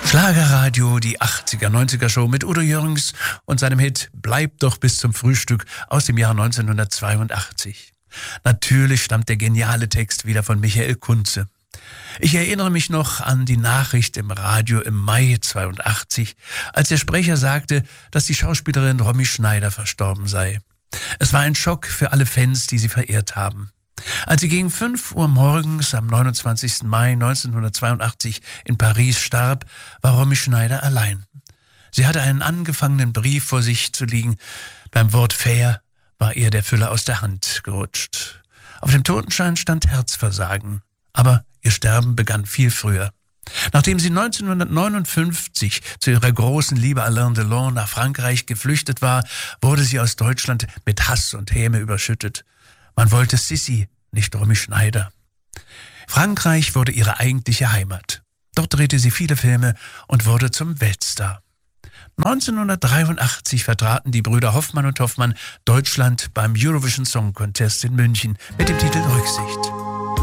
Schlagerradio, die 80er, 90er Show mit Udo Jürgens und seinem Hit Bleib doch bis zum Frühstück aus dem Jahr 1982. Natürlich stammt der geniale Text wieder von Michael Kunze. Ich erinnere mich noch an die Nachricht im Radio im Mai 82, als der Sprecher sagte, dass die Schauspielerin Romy Schneider verstorben sei. Es war ein Schock für alle Fans, die sie verehrt haben. Als sie gegen 5 Uhr morgens am 29. Mai 1982 in Paris starb, war Romy Schneider allein. Sie hatte einen angefangenen Brief vor sich zu liegen. Beim Wort fair war ihr der Füller aus der Hand gerutscht. Auf dem Totenschein stand Herzversagen, aber ihr Sterben begann viel früher. Nachdem sie 1959 zu ihrer großen Liebe Alain Delon nach Frankreich geflüchtet war, wurde sie aus Deutschland mit Hass und Häme überschüttet. Man wollte Sissi, nicht Romy Schneider. Frankreich wurde ihre eigentliche Heimat. Dort drehte sie viele Filme und wurde zum Weltstar. 1983 vertraten die Brüder Hoffmann und Hoffmann Deutschland beim Eurovision Song Contest in München mit dem Titel Rücksicht.